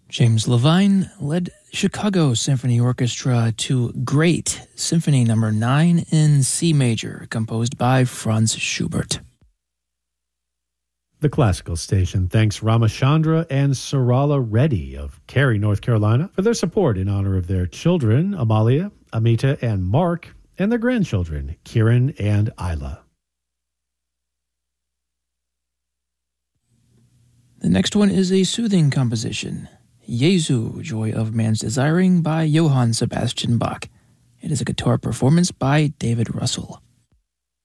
James Levine led Chicago Symphony Orchestra to Great Symphony No. 9 in C major, composed by Franz Schubert. The Classical Station thanks Ramachandra and Sarala Reddy of Cary, North Carolina, for their support in honor of their children, Amalia, Amita, and Mark, and their grandchildren, Kieran and Isla. The next one is a soothing composition, Jesu, Joy of Man's Desiring by Johann Sebastian Bach. It is a guitar performance by David Russell.